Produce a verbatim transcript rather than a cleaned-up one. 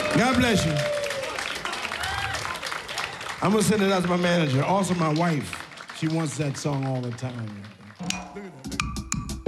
God bless you. I'm gonna send it out to my manager. Also, my wife. She wants that song all the time.